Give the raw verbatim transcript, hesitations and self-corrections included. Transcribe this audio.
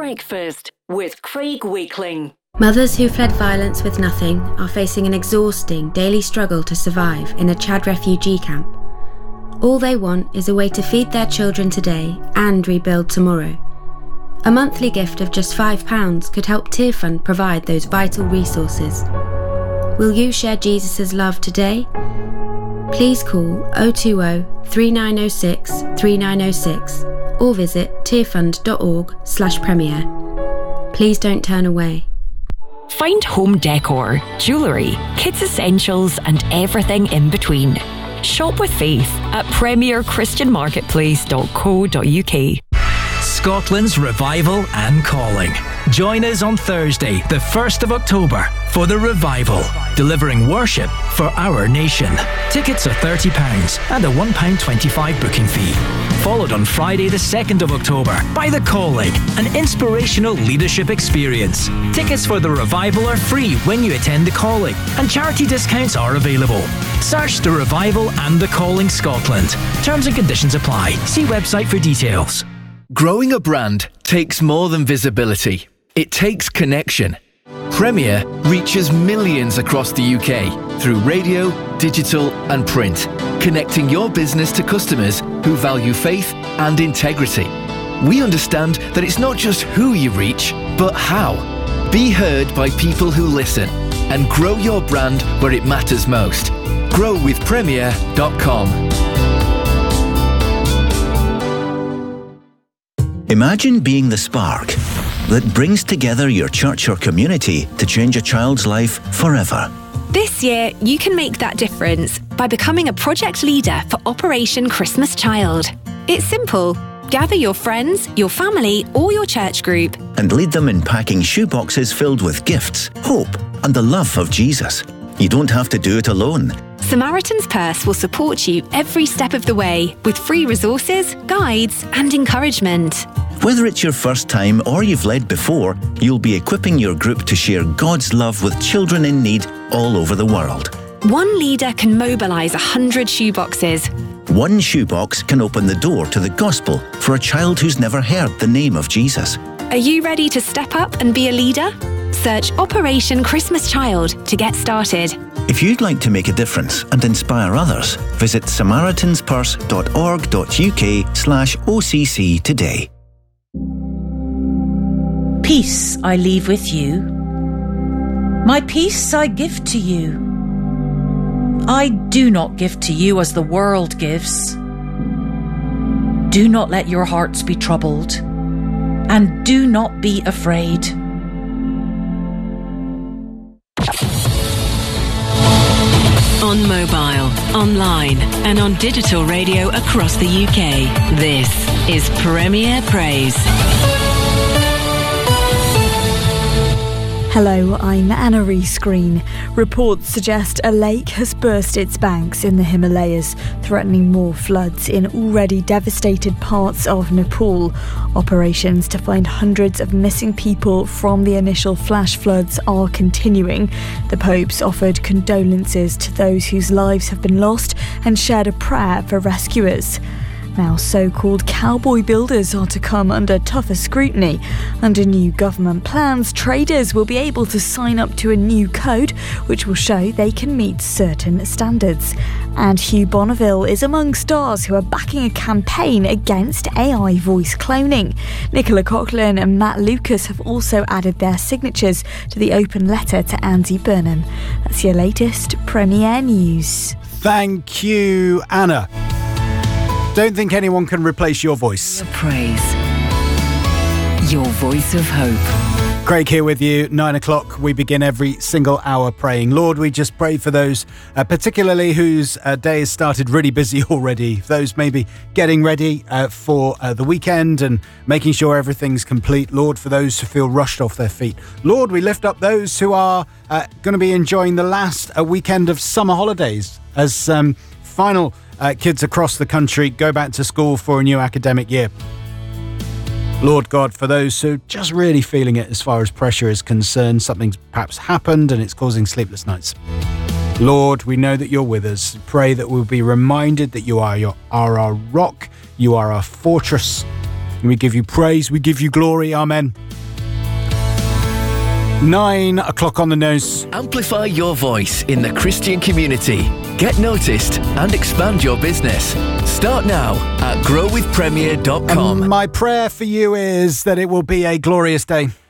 Breakfast with Craig Wakeling. Mothers who fled violence with nothing are facing an exhausting daily struggle to survive in a Chad refugee camp. All they want is a way to feed their children today and rebuild tomorrow. A monthly gift of just five pounds could help Tearfund provide those vital resources. Will you share Jesus' love today? Please call oh two oh, three nine oh six, three nine oh six or visit tearfund.org slash premier. Please don't turn away. Find home decor, jewellery, kids essentials and everything in between. Shop with faith at premier christian marketplace dot co dot uk. Scotland's Revival and Calling. Join us on Thursday, the first of October, for the Revival, delivering worship for our nation. Tickets are thirty pounds and a one pound twenty-five booking fee. Followed on Friday, the second of October, by The Calling, an inspirational leadership experience. Tickets for the Revival are free when you attend The Calling, and charity discounts are available. Search The Revival and The Calling Scotland. Terms and conditions apply. See website for details. Growing a brand takes more than visibility. It takes connection. Premier reaches millions across the U K through radio, digital and print, connecting your business to customers who value faith and integrity. We understand that it's not just who you reach, but how. Be heard by people who listen and grow your brand where it matters most. grow with premier dot com. Imagine being the spark that brings together your church or community to change a child's life forever. This year, you can make that difference by becoming a project leader for Operation Christmas Child. It's simple. Gather your friends, your family, or your church group and lead them in packing shoeboxes filled with gifts, hope, and the love of Jesus. You don't have to do it alone. Samaritan's Purse will support you every step of the way with free resources, guides, and encouragement. Whether it's your first time or you've led before, you'll be equipping your group to share God's love with children in need all over the world. One leader can mobilise a hundred shoeboxes. One shoebox can open the door to the gospel for a child who's never heard the name of Jesus. Are you ready to step up and be a leader? Search Operation Christmas Child to get started. If you'd like to make a difference and inspire others, visit samaritanspurse dot org dot uk slash O C C today. Peace I leave with you. My peace I give to you. I do not give to you as the world gives. Do not let your hearts be troubled, and do not be afraid. On mobile, online and on digital radio across the U K, this is Premier Praise. Hello, I'm Anna Rees-Green. Reports suggest a lake has burst its banks in the Himalayas, threatening more floods in already devastated parts of Nepal. Operations to find hundreds of missing people from the initial flash floods are continuing. The Pope's offered condolences to those whose lives have been lost and shared a prayer for rescuers. Now, so-called cowboy builders are to come under tougher scrutiny. Under new government plans, traders will be able to sign up to a new code which will show they can meet certain standards. And Hugh Bonneville is among stars who are backing a campaign against A I voice cloning. Nicola Coughlan and Matt Lucas have also added their signatures to the open letter to Andy Burnham. That's your latest Premier News. Thank you, Anna. Don't think anyone can replace your voice. The praise. Your voice of hope. Craig here with you. Nine o'clock, we begin every single hour praying. Lord, we just pray for those, uh, particularly whose uh, day has started really busy already. Those maybe getting ready uh, for uh, the weekend and making sure everything's complete. Lord, for those who feel rushed off their feet. Lord, we lift up those who are uh, going to be enjoying the last uh, weekend of summer holidays as um, final Uh, kids across the country go back to school for a new academic year. Lord God, for those who are just really feeling it as far as pressure is concerned, something's perhaps happened and it's causing sleepless nights. Lord, we know that you're with us. Pray that we'll be reminded that you are, your, are our rock, you are our fortress. And we give you praise, we give you glory. Amen. Nine o'clock on the nose. Amplify your voice in the Christian community. Get noticed and expand your business. Start now at grow with premier dot com. Um, my prayer for you is that it will be a glorious day.